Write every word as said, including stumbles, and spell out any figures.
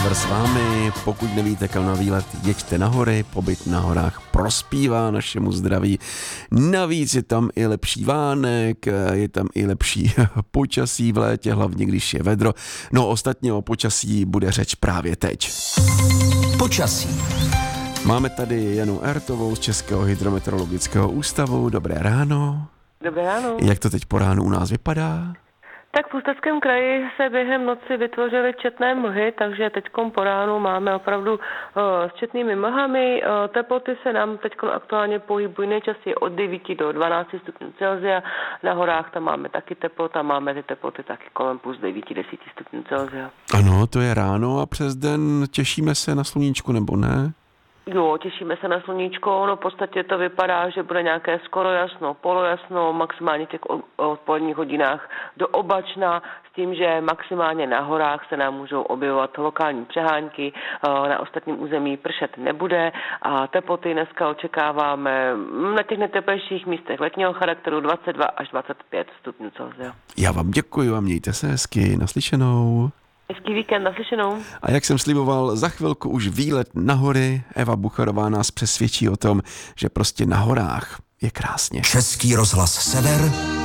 Sever s vámi. Pokud nevíte, kam na výlet, jeďte na hory, pobyt na horách prospívá našemu zdraví. Navíc je tam i lepší vánek, je tam i lepší počasí v létě, hlavně když je vedro. No ostatně o počasí bude řeč právě teď. Počasí. Máme tady Janu Ertovou z Českého hydrometeorologického ústavu. Dobré ráno. Dobré ráno. Jak to teď po ránu u nás vypadá? Tak v Ústeckém kraji se během noci vytvořily četné mlhy, takže teď po ránu máme opravdu uh, s četnými mlhami. Uh, teploty se nám teď aktuálně pohybují nejčastěji od devíti do dvanácti stupňů Celsia. Na horách tam máme taky teplota, máme ty teploty taky kolem plus devět deset stupňů Celsia. Ano, to je ráno a přes den těšíme se na sluníčku, nebo ne? Jo, těšíme se na sluníčko, no v podstatě to vypadá, že bude nějaké skoro jasno, polojasno, maximálně v těch odpoledních hodinách do oblačna, s tím, že maximálně na horách se nám můžou objevovat lokální přehánky, na ostatním území pršet nebude a teploty dneska očekáváme na těch nejteplejších místech letního charakteru dvacet dva až dvacet pět stupňů Celsia. Já vám děkuji a mějte se hezky, naslyšenou. Hezký víkend, naslyšenou. A jak jsem sliboval, za chvilku už výlet na hory. Eva Bucharová nás přesvědčí o tom, že prostě na horách je krásně. Český rozhlas Sever.